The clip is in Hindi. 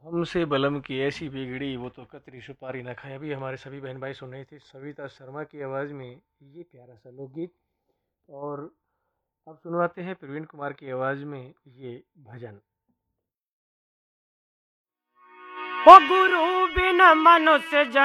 हमसे बलम की ऐसी बिगड़ी वो तो कतरी सुपारी न खाए। अभी हमारे सभी बहन भाई सुन रहे थे सविता शर्मा की आवाज़ में ये प्यारा सा लोकगीत। और अब सुनवाते हैं प्रवीण कुमार की आवाज़ में ये भजन। ओ गुरु बिन मनुष्य जन